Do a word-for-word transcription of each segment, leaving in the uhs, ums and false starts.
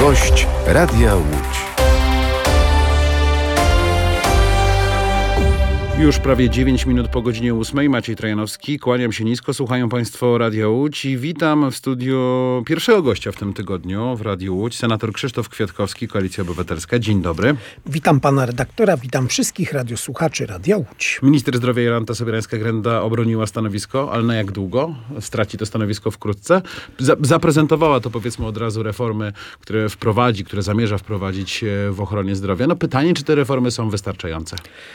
Gość Radia Łódź. Już prawie dziewięć minut po godzinie ósmej. Maciej Trojanowski, kłaniam się nisko. Słuchają Państwo Radia Łódź i witam w studiu pierwszego gościa w tym tygodniu w Radiu Łódź, senator Krzysztof Kwiatkowski, Koalicja Obywatelska. Dzień dobry. Witam pana redaktora, witam wszystkich radiosłuchaczy Radia Łódź. Minister zdrowia Jolanta Sobierańska-Grenda obroniła stanowisko, ale na jak długo? Straci to stanowisko wkrótce. Zaprezentowała to, powiedzmy od razu, reformy, które wprowadzi, które zamierza wprowadzić w ochronie zdrowia. No pytanie, czy te reformy są wystarczające?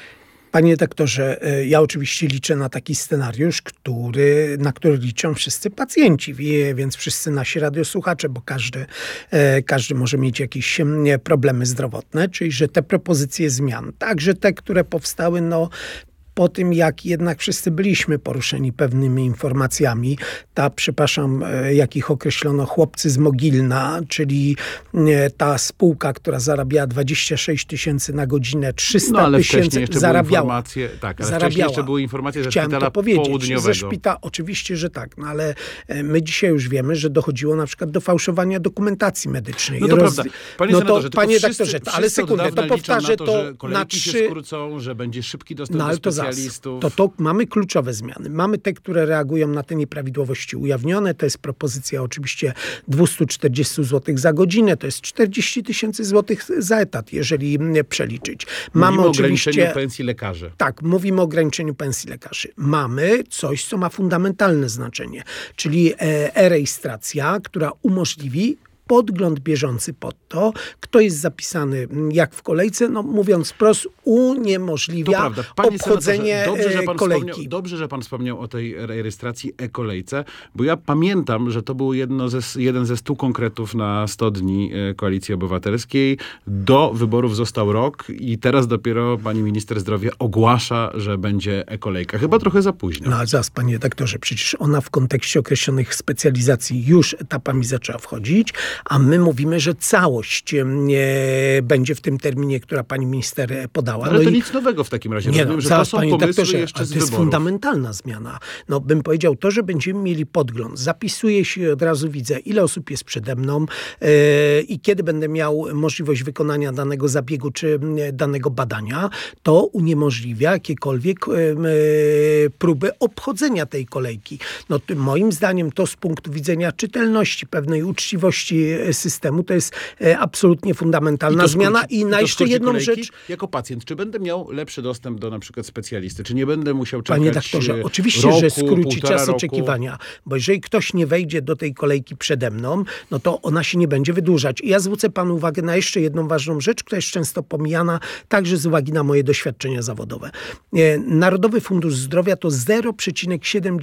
Panie doktorze, ja oczywiście liczę na taki scenariusz, który, na który liczą wszyscy pacjenci, więc wszyscy nasi radiosłuchacze, bo każdy, każdy może mieć jakieś problemy zdrowotne, czyli że te propozycje zmian, także te, które powstały, no po tym, jak jednak wszyscy byliśmy poruszeni pewnymi informacjami, ta, przepraszam, jak ich określono, chłopcy z Mogilna, czyli ta spółka, która zarabiała dwadzieścia sześć tysięcy na godzinę, trzysta tysięcy no, zarabiała. Tak, ale zarabiała. wcześniej jeszcze były informacje ze Chciałem szpitala to powiedzieć, południowego. Ze szpita, oczywiście, że tak, no ale my dzisiaj już wiemy, że dochodziło na przykład do fałszowania dokumentacji medycznej. No to Roz... prawda. Panie no senatorze, to, panie wszyscy, doktorze, ale sekundę, to powtarzę to, to, że kolejki na trzy... się skrócą, że będzie szybki dostęp no, do ale to specjalistów. To, to mamy kluczowe zmiany. Mamy te, które reagują na te nieprawidłowości ujawnione. To jest propozycja oczywiście dwieście czterdzieści złotych za godzinę. To jest czterdzieści tysięcy złotych za etat, jeżeli przeliczyć. Mamy Mówimy oczywiście... o ograniczeniu pensji lekarzy. Tak, mówimy o ograniczeniu pensji lekarzy. Mamy coś, co ma fundamentalne znaczenie, czyli e-rejestracja, która umożliwi podgląd bieżący pod to, kto jest zapisany jak w kolejce, no mówiąc wprost, uniemożliwia obchodzenie dobrze, że pan kolejki. Dobrze, że pan wspomniał o tej rejestracji e-kolejce, bo ja pamiętam, że to był jedno ze, jeden ze stu konkretów na sto dni Koalicji Obywatelskiej. Do wyborów został rok i teraz dopiero pani minister zdrowia ogłasza, że będzie e-kolejka. Chyba trochę za późno. No ale zaraz, panie redaktorze, przecież ona w kontekście określonych specjalizacji już etapami zaczęła wchodzić, a my mówimy, że całość e, będzie w tym terminie, która pani minister podała. Ale no to i... nic nowego w takim razie. Nie, Rozumiem, no, że zaraz, to są panie pomysły doktorze, jeszcze ale z to jest wyborów. fundamentalna zmiana. No bym powiedział, to, że będziemy mieli podgląd, zapisuję się, od razu widzę, ile osób jest przede mną e, i kiedy będę miał możliwość wykonania danego zabiegu czy danego badania, to uniemożliwia jakiekolwiek e, próby obchodzenia tej kolejki. No to, moim zdaniem to z punktu widzenia czytelności, pewnej uczciwości systemu, to jest e, absolutnie fundamentalna I zmiana. skróci, I na i jeszcze jedną kolejki. rzecz. Jako pacjent, czy będę miał lepszy dostęp do na przykład specjalisty? Czy nie będę musiał czekać Panie doktorze, oczywiście, roku, że skróci czas roku. oczekiwania, bo jeżeli ktoś nie wejdzie do tej kolejki przede mną, no to ona się nie będzie wydłużać. I ja zwrócę panu uwagę na jeszcze jedną ważną rzecz, która jest często pomijana, także z uwagi na moje doświadczenia zawodowe. Narodowy Fundusz Zdrowia to zero przecinek siedem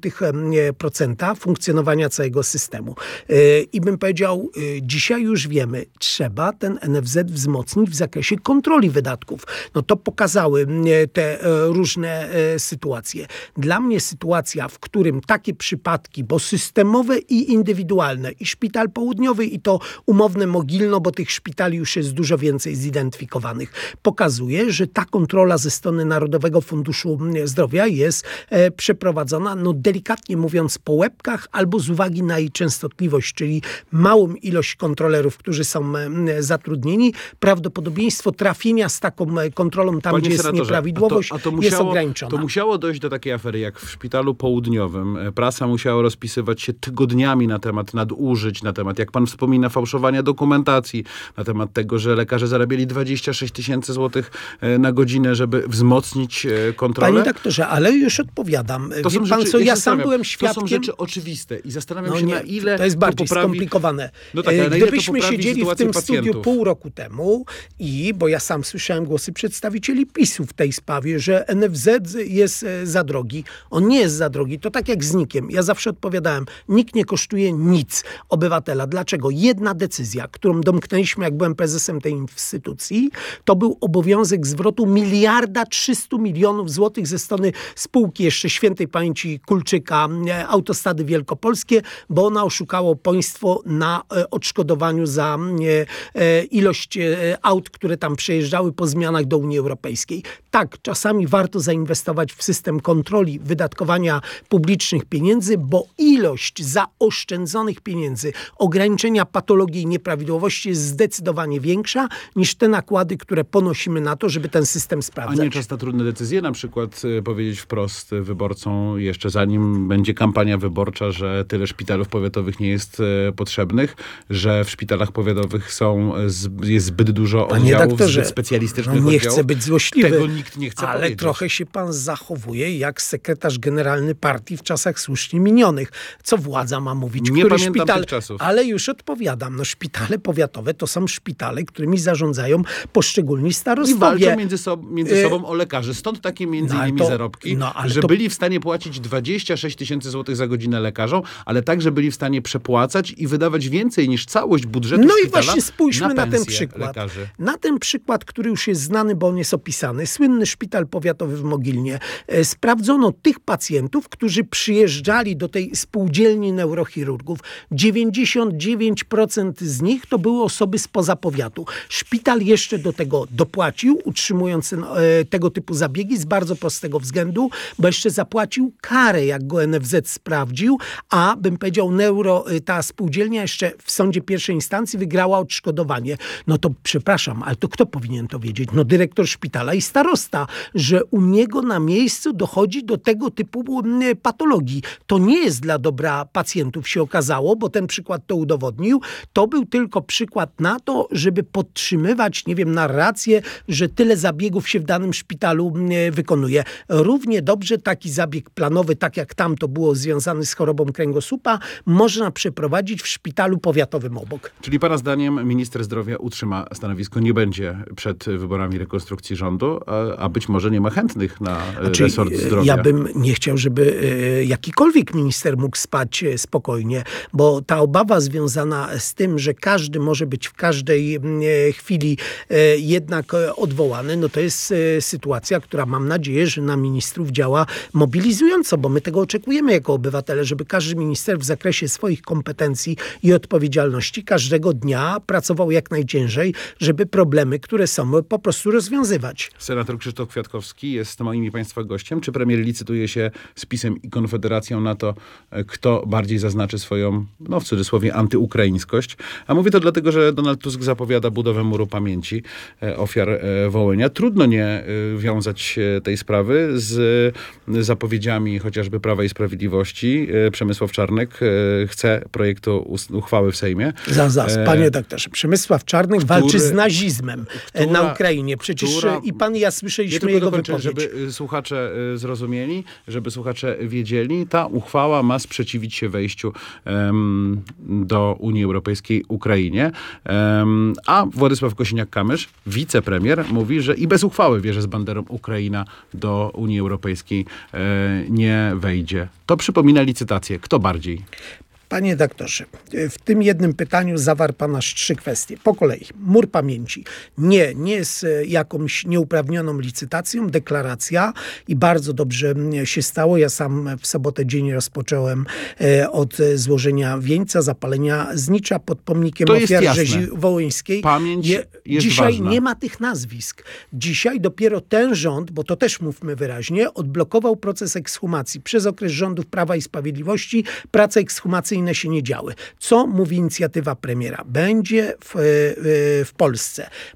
procent funkcjonowania całego systemu. I bym powiedział, dzisiaj już wiemy, trzeba ten N F Z wzmocnić w zakresie kontroli wydatków. No to pokazały te różne sytuacje. Dla mnie sytuacja, w którym takie przypadki, bo systemowe i indywidualne, i szpital południowy, i to umowne Mogilno, bo tych szpitali już jest dużo więcej zidentyfikowanych, pokazuje, że ta kontrola ze strony Narodowego Funduszu Zdrowia jest przeprowadzona, no delikatnie mówiąc, po łebkach albo z uwagi na jej częstotliwość, czyli małą ilość kontrolerów, którzy są zatrudnieni, prawdopodobieństwo trafienia z taką kontrolą tam, Panie gdzie jest senatorze, nieprawidłowość, a to, a to jest musiało, ograniczona. To musiało dojść do takiej afery, jak w szpitalu południowym. Prasa musiała rozpisywać się tygodniami na temat nadużyć, na temat, jak pan wspomina, fałszowania dokumentacji, na temat tego, że lekarze zarabiali dwadzieścia sześć tysięcy złotych na godzinę, żeby wzmocnić kontrolę. Panie doktorze, ale już odpowiadam. To Wie są pan rzeczy, co, ja, ja się sam byłem świadkiem... To są rzeczy oczywiste i zastanawiam No się, nie, na ile to jest bardziej to poprawi... skomplikowane. No tak, ale na ile Gdybyśmy to siedzieli w tym pacjentów? studiu pół roku temu i, bo ja sam słyszałem głosy przedstawicieli PiSu w tej sprawie, że N F Z jest za drogi. On nie jest za drogi. To tak jak z nikiem. Ja zawsze odpowiadałem, nikt nie kosztuje nic obywatela. Dlaczego? Jedna decyzja, którą domknęliśmy, jak byłem prezesem tej instytucji, to był obowiązek zwrotu miliarda trzystu milionów złotych ze strony spółki jeszcze świętej pamięci Kulczyka, Autostrady Wielkopolskie, bo ona oszukało państwo na e, odszkodowaniu za e, e, ilość e, aut, które tam przejeżdżały po zmianach do Unii Europejskiej. Tak, czasami warto zainwestować w system kontroli wydatkowania publicznych pieniędzy, bo ilość zaoszczędzonych pieniędzy, ograniczenia patologii i nieprawidłowości jest zdecydowanie większa niż te nakłady, które ponosimy na to, żeby ten system sprawdzać. A nie czas na trudne decyzje? Na przykład y, powiedzieć wprost wyborcom, jeszcze zanim będzie kampania wyborcza, że tyle szpitalów powiatowych nie jest y, potrzebnych, że w szpitalach powiatowych są, z, jest zbyt dużo Panie oddziałów, doktorze, zbyt specjalistycznych no nie oddziałów. chcę być złośliwy, Tego nikt nie chce ale powiedzieć. trochę się pan zachowuje jak sekretarz generalny partii w czasach słusznie minionych. Co władza ma mówić? Nie Który pamiętam szpital? tych czasów. Ale już odpowiadam. No szpitale powiatowe to są szpitale, którymi zarządzają poszczególni I starostowie. walczą między, sob- między Y- sobą o lekarzy. Stąd takie między No, ale innymi to- zarobki, no, ale że to- byli w stanie płacić dwadzieścia sześć tysięcy złotych za godzinę lekarzom, ale także byli w stanie przepłacać i wydawać więcej niż całość budżetu No i szpitala właśnie spójrzmy na, na ten pensje przykład. lekarzy. Na ten przykład, który już jest znany, bo on jest opisany. Słynny szpital powiatowy w Mogilnie. E, Sprawdzono tych pacjentów, którzy przyjeżdżali do tej spółdzielni neurochirurgów. dziewięćdziesiąt dziewięć procent z nich to były osoby spoza powiatu. Szpital jeszcze do tego dopłacił, utrzymując e, tego typu zabiegi z bardzo prostego względu, bo jeszcze zapłacił karę, jak go N F Z sprawdził, a bym powiedział, neuro, ta spółdzielnia jeszcze w sądzie pierwszej instancji wygrała odszkodowanie. No to przepraszam, ale to kto powinien to wiedzieć? No dyrektor szpitala i starosta, że u niego na miejscu dochodzi do tego typu mm, patologii. To nie jest dla dobra pacjentów, się okazało, bo ten przykład to udowodnił. To był tylko przykład na to, żeby podtrzymywać, nie wiem, narrację, że tyle zabiegów się w danym szpitalu mm, wykonuje. Równie dobrze taki zabieg planowy, tak jak tam to było związany z chorobą kręgosłupa, można przeprowadzić w szpitalu powiatowym obok. Czyli pana zdaniem minister zdrowia utrzyma stanowisko, nie będzie przed wyborami rekonstrukcji rządu, a, a być może nie ma chętnych na Znaczy, resort zdrowia. ja bym nie chciał, żeby e, jakikolwiek minister mógł spać e, spokojnie, bo ta obawa związana z tym, że każdy może być w każdej m, e, chwili e, jednak e, odwołany, no to jest e, sytuacja, która mam nadzieję, że na ministrów działa mobilizująco, bo my tego oczekujemy jako obywatele, żeby każdy minister w zakresie swoich kompetencji i odpowiedzialności każdego dnia pracował jak najciężej, żeby problemy, które są, po prostu rozwiązywać. Senator Krzysztof Kwiatkowski jest moim i państwa gościem. Czy premier licytuje się z PiS-em i Konfederacją na to, kto bardziej zaznaczy swoją, no w cudzysłowie, antyukraińskość? A mówię to dlatego, że Donald Tusk zapowiada budowę muru pamięci e, ofiar e, Wołynia. Trudno nie e, wiązać e, tej sprawy z e, zapowiedziami chociażby Prawa i Sprawiedliwości. E, Przemysław Czarnek e, chce projektu us- uchwały w Sejmie. Za, za, E, panie doktorze. Przemysław Czarnek który- walczy z nazizmem e, na która- Ukrainie. Przecież która- e, i pan i ja Nie słyszeliśmy tylko jego dokończę, wypowiedź. żeby y, słuchacze y, zrozumieli, żeby słuchacze wiedzieli, ta uchwała ma sprzeciwić się wejściu em, do Unii Europejskiej Ukrainie. Em, a Władysław Kosiniak-Kamysz, wicepremier, mówi, że i bez uchwały wie, że z banderą Ukraina do Unii Europejskiej e, nie wejdzie. To przypomina licytację. Kto bardziej? Panie doktorze, w tym jednym pytaniu zawarł pan aż trzy kwestie. Po kolei. Mur pamięci. Nie, nie jest e, jakąś nieuprawnioną licytacją, deklaracja i bardzo dobrze mm, się stało. Ja sam w sobotę dzień rozpocząłem e, od e, złożenia wieńca, zapalenia znicza pod pomnikiem To jest ofiar jasne. rzezi wołyńskiej. Pamięć jest Dzisiaj ważna. nie ma tych nazwisk. Dzisiaj dopiero ten rząd, bo to też mówmy wyraźnie, odblokował proces ekshumacji. Przez okres rządów Prawa i Sprawiedliwości prace ekshumacyjne się nie działy. Co mówi inicjatywa premiera? Będzie w, w Polsce